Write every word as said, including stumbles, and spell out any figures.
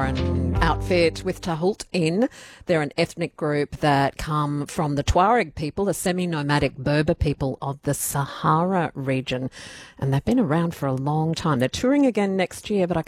Rastafarian outfit with Tahout in. They're an ethnic group that come from the Tuareg people, the semi-nomadic Berber people of the Sahara region. And they've been around for a long time. They're touring again next year, but I